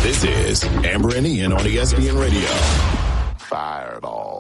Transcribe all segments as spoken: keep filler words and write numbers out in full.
This is Amber and Ian on E S P N Radio. Fireball.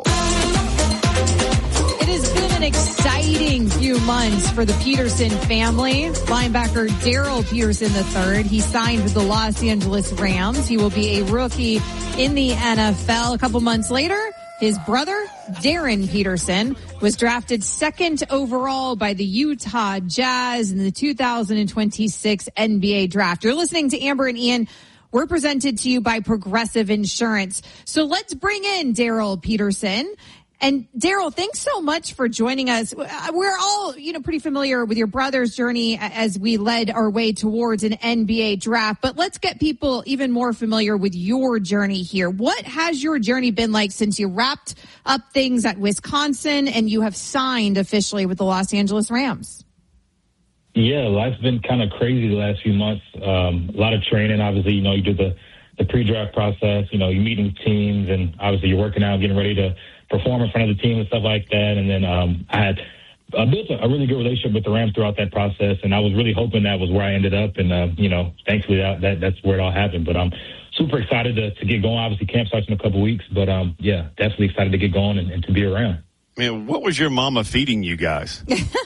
It has been an exciting few months for the Peterson family. Linebacker Daryl Peterson the third. He signed with the Los Angeles Rams. He will be a rookie in the N F L. A couple months later, his brother, Darren Peterson, was drafted second overall by the Utah Jazz in the two thousand twenty-six N B A draft. You're listening to Amber and Ian. We're presented to you by Progressive Insurance. So let's bring in Daryl Peterson. And Daryl, thanks so much for joining us. We're all, you know, pretty familiar with your brother's journey as we led our way towards an N B A draft. But let's get people even more familiar with your journey here. What has your journey been like since you wrapped up things at Wisconsin and you have signed officially with the Los Angeles Rams? Yeah, life's been kind of crazy the last few months. Um, a lot of training. Obviously, you know, you do the, the pre-draft process. You know, you're meeting with teams, and obviously you're working out, getting ready to perform in front of the team and stuff like that. And then um, I had uh, built a, a really good relationship with the Rams throughout that process, and I was really hoping that was where I ended up. And, uh, you know, thankfully that, that that's where it all happened. But I'm super excited to, to get going. Obviously, camp starts in a couple weeks. But, um, yeah, definitely excited to get going and, and to be around. Man, what was your mama feeding you guys?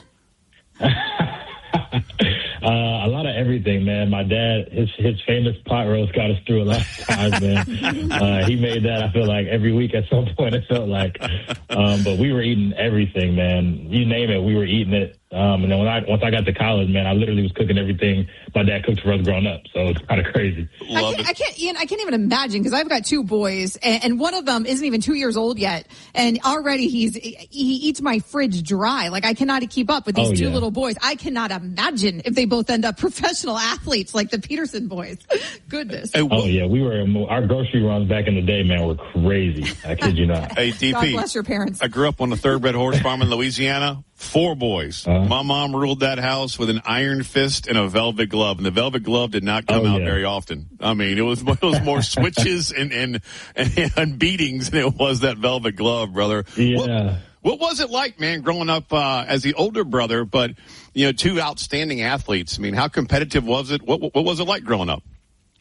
Uh, a lot of everything, man. My dad, his his famous pot roast got us through a lot of times, man. Uh, he made that, I feel like, every week at some point, it felt like. Um, but we were eating everything, man. You name it, we were eating it. Um, and then when I, once I got to college, man, I literally was cooking everything my dad cooked for us growing up. So it's kind of crazy. I can't, I can't, Ian, I can't even imagine, because I've got two boys, and, and one of them isn't even two years old yet, and already he's he eats my fridge dry. Like, I cannot keep up with these oh, two yeah. little boys. I cannot imagine if they both end up professional athletes like the Peterson boys. Goodness. Hey, oh yeah, we were our grocery runs back in the day, man, were crazy. I kid you not. Hey, D P, God bless your parents. I grew up on the Thoroughbred Horse Farm in Louisiana. Four boys. Uh-huh. My mom ruled that house with an iron fist and a velvet glove, and the velvet glove did not come oh, out yeah. very often. I mean, it was, it was more switches and, and, and, and beatings than it was that velvet glove, brother. Yeah. What, what was it like, man, growing up uh, as the older brother, but, you know, two outstanding athletes? I mean, how competitive was it? What, what was it like growing up?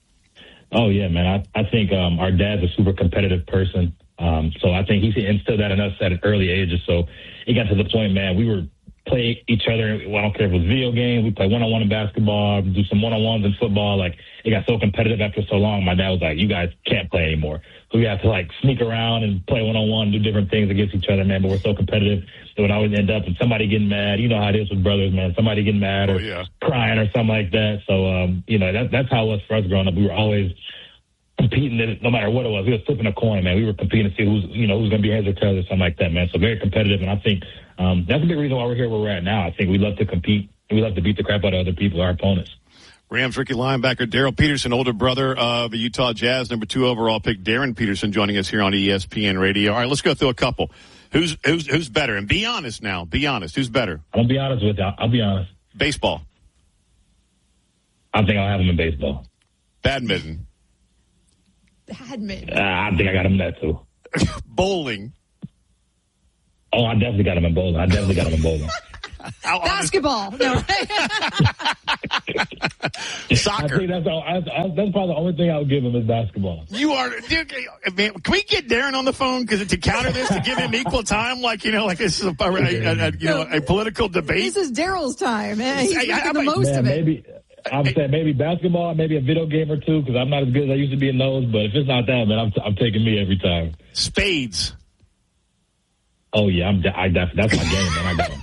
Oh, yeah, man. I, I think um, our dad's a super competitive person. Um, so I think he instilled that in us at an early age. So it got to the point, man, we were playing each other. Well, I don't care if it was video games. We play one-on-one in basketball, do some one-on-ones in football. Like, it got so competitive after so long. My dad was like, you guys can't play anymore. So we have to, like, sneak around and play one-on-one, do different things against each other, man. But we're so competitive that would always end up with somebody getting mad. You know how it is with brothers, man. Somebody getting mad or oh, yeah. crying or something like that. So, um, you know, that, that's how it was for us growing up. We were always competing, no matter what it was. We were flipping a coin, man. We were competing to see who's, you know, who's going to be heads or tails or something like that, man. So very competitive, and I think um, that's a big reason why we're here where we're at now. I think we love to compete, and we love to beat the crap out of other people, our opponents. Rams rookie linebacker Daryl Peterson, older brother of the Utah Jazz, number two overall pick Darren Peterson, joining us here on E S P N Radio. All right, let's go through a couple. Who's who's who's better? And be honest now. Be honest. Who's better? I'm gonna be honest with you. I'll, I'll be honest. Baseball. I think I'll have him in baseball. Badminton. Badminton. Uh, I think I got him in that too. Bowling. Oh, I definitely got him in bowling. I definitely got him in bowling. Basketball. No. Soccer. I think that's, all, I, I, that's probably the only thing I would give him is basketball. You are, dude, man, can we get Darren on the phone because to counter this, to give him equal time, like, you know, like this is a, a, a, a you know, a political debate? This is Daryl's time. Man. He's making I, I, the most man, of it. Maybe, I'm saying maybe basketball, maybe a video game or two, because I'm not as good as I used to be in those. But if it's not that, man, I'm, I'm taking me every time. Spades. Oh yeah, I'm. I definitely that's my game, man. I got him.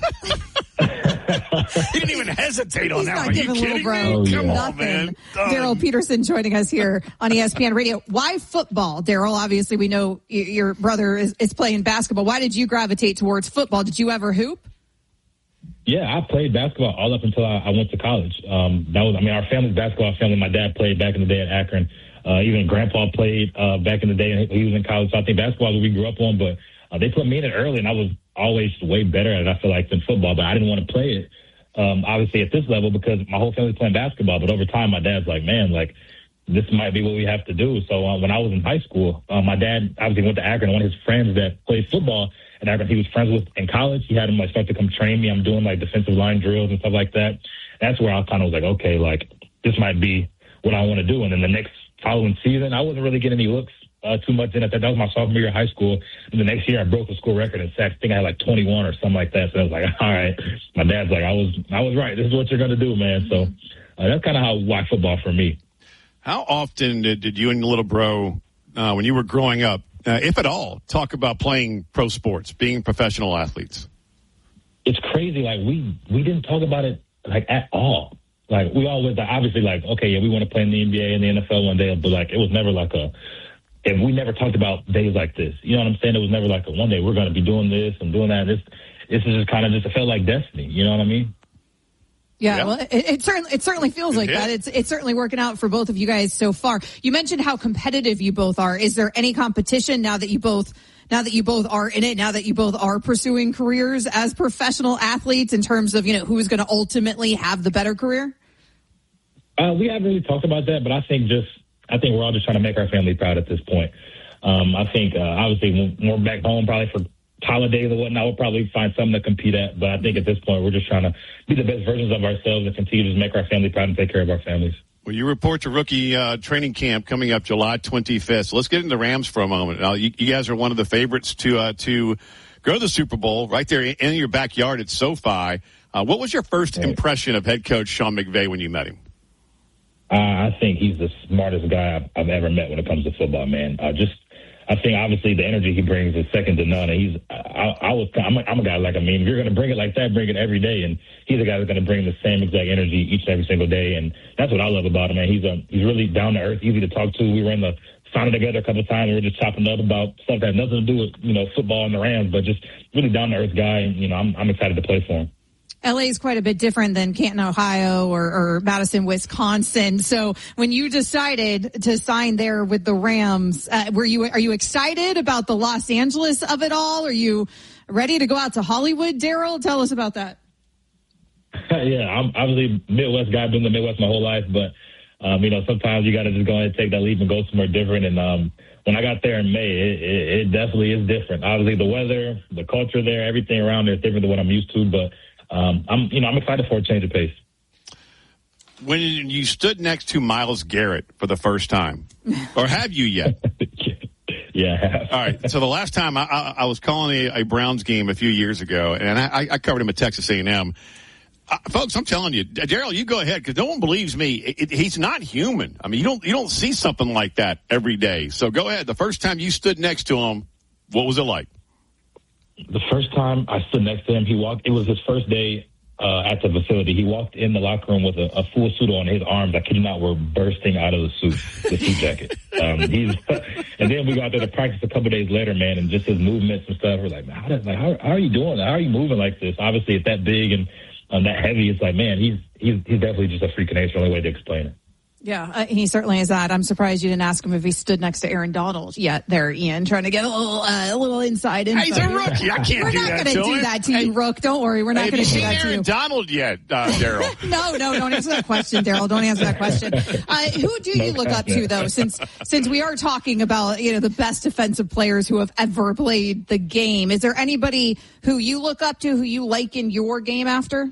He didn't even hesitate on He's that not one. Are you giving kidding little me? bro Oh, yeah. Come on, nothing. man. Daryl Peterson joining us here on E S P N Radio. Why football, Daryl? Obviously, we know your brother is, is playing basketball. Why did you gravitate towards football? Did you ever hoop? Yeah, I played basketball all up until I, I went to college. Um, that was, I mean, our family's basketball family. My dad played back in the day at Akron. Uh, even Grandpa played uh, back in the day, and he was in college. So I think basketball is what we grew up on. But uh, they put me in it early, and I was always way better at it, I feel like, than football. But I didn't want to play it, um, obviously, at this level because my whole family's playing basketball. But over time, my dad's like, man, like, this might be what we have to do. So uh, when I was in high school, uh, my dad obviously went to Akron. One of his friends that played football at Akron, he was friends with in college. He had him like start to come train me. I'm doing like defensive line drills and stuff like that. That's where I kind of was like, okay, like this might be what I want to do. And then the next following season, I wasn't really getting any looks uh, too much in it. That was my sophomore year of high school. And the next year, I broke the school record in sacks. I think I had like twenty-one or something like that. So I was like, all right. My dad's like, I was, I was right. This is what you're going to do, man. So uh, that's kind of how why football for me. How often did, did you and your little bro, uh, when you were growing up, uh, if at all, talk about playing pro sports, being professional athletes? It's crazy. Like, we, we didn't talk about it, like, at all. Like, we always, like, obviously, like, okay, yeah, we want to play in the N B A and the N F L one day, but, like, it was never like a, and we never talked about days like this. You know what I'm saying? It was never like a one day we're going to be doing this and doing that. This, this is just kind of just, it felt like destiny. You know what I mean? Yeah, yeah. well, it, it certainly it certainly feels like yeah. that. It's it's certainly working out for both of you guys so far. You mentioned how competitive you both are. Is there any competition now that you both now that you both are in it? Now that you both are pursuing careers as professional athletes, in terms of, you know, who's going to ultimately have the better career? Uh, we haven't really talked about that, but I think just I think we're all just trying to make our family proud at this point. Um, I think uh, obviously when we're back home, probably for holidays or whatnot, we'll probably find something to compete at. But I think at this point, we're just trying to be the best versions of ourselves and continue to just make our family proud and take care of our families. Well, you report to rookie uh, training camp coming up July twenty-fifth. So let's get into Rams for a moment. Now, you, you guys are one of the favorites to uh, to go to the Super Bowl right there in your backyard at SoFi. Uh, what was your first right. impression of head coach Sean McVay when you met him? Uh, I think he's the smartest guy I've, I've ever met when it comes to football, man. Uh, just I think obviously the energy he brings is second to none. And he's, I, I was, I'm a, I'm a guy like, I mean, if you're going to bring it like that, bring it every day. And he's a guy that's going to bring the same exact energy each and every single day. And that's what I love about him, man. He's a, he's really down to earth, easy to talk to. We were in the sauna together a couple of times. We were just chopping up about stuff that had nothing to do with, you know, football and the Rams, but just really down to earth guy. And, you know, I'm, I'm excited to play for him. L A is quite a bit different than Canton, Ohio or, or Madison, Wisconsin. So when you decided to sign there with the Rams, uh, were you, are you excited about the Los Angeles of it all? Are you ready to go out to Hollywood, Daryl? Tell us about that. Yeah, I'm obviously a Midwest guy, been in the Midwest my whole life, but, um, you know, sometimes you got to just go ahead and take that leap and go somewhere different. And, um, when I got there in May, it, it, it definitely is different. Obviously the weather, the culture there, everything around there is different than what I'm used to, but Um, I'm, you know, I'm excited for a change of pace. When you stood next to Myles Garrett for the first time, or have you yet? Yeah, I have. All right. So the last time I, I, I was calling a, a Browns game a few years ago, and I, I covered him at Texas A and M. Uh, folks, I'm telling you, Daryl, you go ahead because no one believes me. It, it, he's not human. I mean, you don't you don't see something like that every day. So go ahead. The first time you stood next to him, what was it like? The first time I stood next to him, he walked. It was his first day uh, at the facility. He walked in the locker room with a, a full suit on. His arms, I kid you not, were bursting out of the suit, the suit jacket. Um, he's, and then we got there to practice a couple days later, man, and just his movements and stuff. We're like, man, how, does, like, how, how are you doing? How are you moving like this? Obviously, it's that big and um, that heavy. It's like, man, he's he's he's definitely just a freak of nature. Only way to explain it. Yeah, uh, he certainly is that. I'm surprised you didn't ask him if he stood next to Aaron Donald yet there, Ian, trying to get a little uh, a little inside info. Hey, he's a rookie. I can't We're do not that gonna to do him. that to Hey, you, Rook. Don't worry. We're not hey, going to do have you that seen to you. Aaron Donald yet, uh, Daryl? no, no, don't answer that question, Daryl. Don't answer that question. Uh, who do you look up to, though, since since we are talking about, you know, the best defensive players who have ever played the game? Is there anybody who you look up to, who you like in your game after?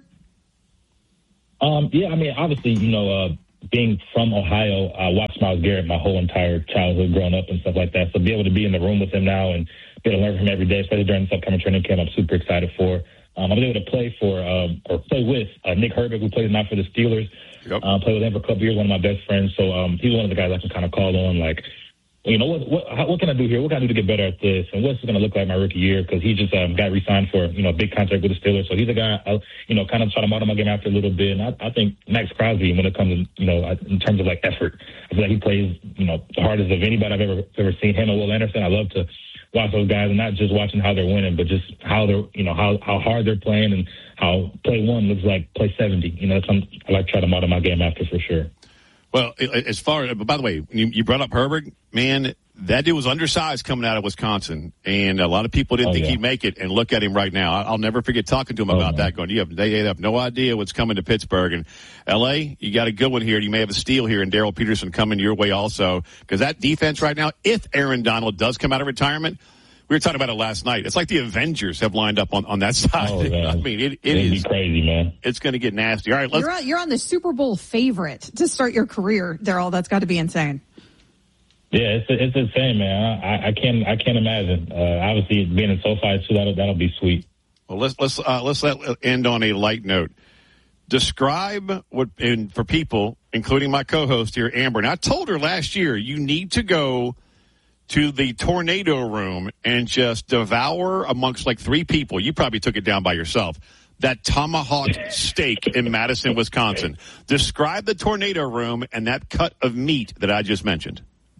Um, yeah, I mean, obviously, you know, uh, being from Ohio, I watched Myles Garrett my whole entire childhood growing up and stuff like that. So be able to be in the room with him now and be able to learn from him every day, especially during this upcoming training camp, I'm super excited for. Um, I was able to play for, um, or play with uh, Nick Herbig, who plays now for the Steelers. Yep. Uh, played with him for a couple years, one of my best friends. So um, he's one of the guys I can kind of call on, like, you know, what what, how, what can I do here? What can I do to get better at this? And what's it going to look like my rookie year? Because he just um, got re-signed for, you know, a big contract with the Steelers. So he's a guy, I, you know, kind of try to model my game after a little bit. And I, I think Max Crosby, when it comes to, you know, in terms of, like, effort, I feel like he plays, you know, the hardest of anybody I've ever ever seen. Him and Will Anderson, I love to watch those guys and not just watching how they're winning, but just how they're, you know, how, how hard they're playing and how play one looks like play seventy. You know, that's something I like to try to model my game after for sure. Well, as far as, by the way, you, you brought up Herbig, man, that dude was undersized coming out of Wisconsin, and a lot of people didn't oh, think yeah. he'd make it. And look at him right now. I'll never forget talking to him oh, about man. that. Going, you have, they have no idea what's coming to Pittsburgh. And L A, you got a good one here. You may have a steal here, and Daryl Peterson coming your way also, because that defense right now, if Aaron Donald does come out of retirement, We were talking about it last night. It's like the Avengers have lined up on, on that side. Oh, man. I mean, it, it It'd is be crazy, man. It's going to get nasty. All right, let's. You're on, you're on the Super Bowl favorite to start your career, Daryl. That's got to be insane. Yeah, it's it's insane, man. I, I can't I can't imagine. Uh, obviously, being in SoFi too, that'll that'll be sweet. Well, let's let's uh, let's let end on a light note. Describe what, and for people, including my co-host here, Amber. And I told her last year, you need to go to the tornado room and just devour amongst like three people. You probably took it down by yourself. That tomahawk steak in Madison, Wisconsin. Describe the tornado room and that cut of meat that I just mentioned.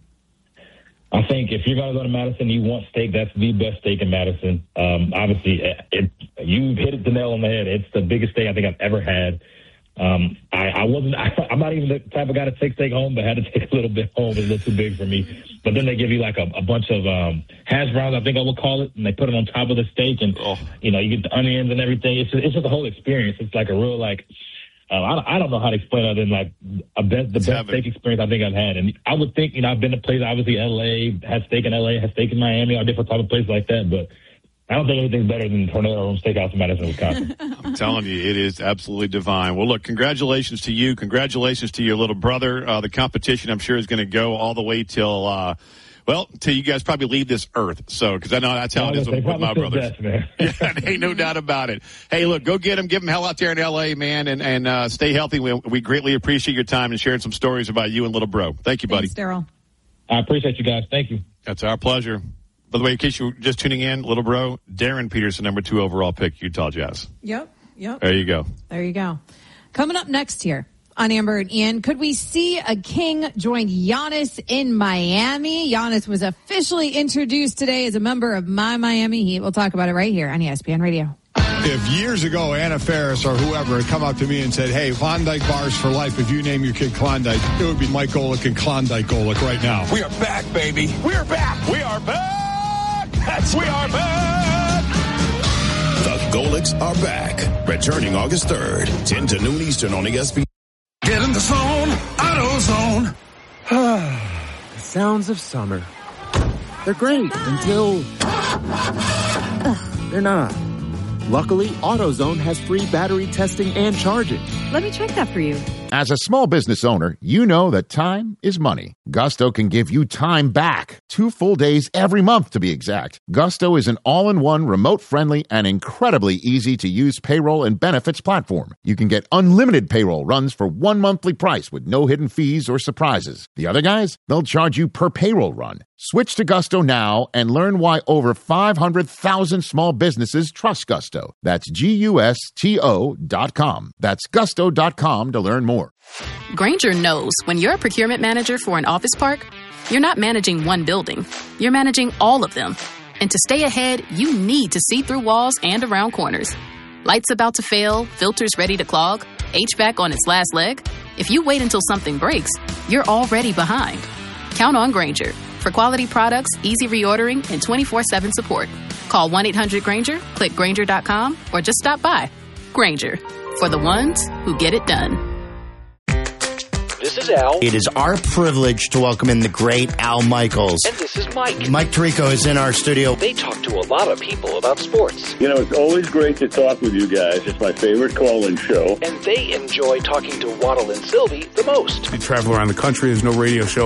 I think if you're going to go to Madison, you want steak. That's the best steak in Madison. Um, obviously, it, it, you hit the nail on the head. It's the biggest steak I think I've ever had. Um, I, I wasn't. I, I'm not even the type of guy to take steak home, but I had to take a little bit home. It was a little too big for me. But then they give you like a, a bunch of um, hash browns, I think I would call it, and they put it on top of the steak, and oh. you know you get the onions and everything. It's just, it's just a whole experience. It's like a real like. Uh, I, I don't know how to explain it other than like a best, the best steak experience I think I've had. And I would think, you know, I've been to places, obviously L A, had steak in L A, had steak in Miami, or different type of places like that. But I don't think anything's better than Tornado Room Steakhouse in Madison, Wisconsin. I'm telling you, it is absolutely divine. Well, look, congratulations to you. Congratulations to your little brother. Uh, the competition, I'm sure, is going to go all the way till, uh, well, till you guys probably leave this earth. So, because I know that's how it is with, with my brothers. Best, man. Yeah, ain't no doubt about it. Hey, look, go get him. Give him hell out there in L A, man, and, and uh, stay healthy. We, we greatly appreciate your time and sharing some stories about you and little bro. Thank you, buddy. Thanks, Daryl. I appreciate you guys. Thank you. That's our pleasure. By the way, in case you're just tuning in, little bro, Darren Peterson, number two overall pick, Utah Jazz. Yep, yep. There you go. There you go. Coming up next here on Amber and Ian, could we see a king join Giannis in Miami? Giannis was officially introduced today as a member of my Miami Heat. We'll talk about it right here on E S P N Radio. If years ago Anna Faris or whoever had come up to me and said, hey, Klondike bars for life, if you name your kid Klondike, it would be Mike Golick and Klondike Golick right now. We are back, baby. We are back. We are back. That's we are back. The Golicks are back. Returning August third, ten to noon Eastern on E S P N. Get in the zone, AutoZone. The sounds of summer. They're great until they're not. Luckily, AutoZone has free battery testing and charging. Let me check that for you. As a small business owner, you know that time is money. Gusto can give you time back. Two full days every month, to be exact. Gusto is an all-in-one, remote-friendly, and incredibly easy-to-use payroll and benefits platform. You can get unlimited payroll runs for one monthly price with no hidden fees or surprises. The other guys, they'll charge you per payroll run. Switch to Gusto now and learn why over five hundred thousand small businesses trust Gusto. That's G U S T O dot com. That's gusto dot com to learn more. Grainger knows when you're a procurement manager for an office park, you're not managing one building. You're managing all of them. And to stay ahead, you need to see through walls and around corners. Lights about to fail, filters ready to clog, H V A C on its last leg. If you wait until something breaks, you're already behind. Count on Grainger for quality products, easy reordering, and twenty-four seven support. Call one eight hundred Grainger, click Grainger dot com, or just stop by. Grainger, for the ones who get it done. This is Al. It is our privilege to welcome in the great Al Michaels. And this is Mike. Mike Tirico is in our studio. They talk to a lot of people about sports. You know, it's always great to talk with you guys. It's my favorite call-in show. And they enjoy talking to Waddle and Sylvie the most. You travel around the country, there's no radio show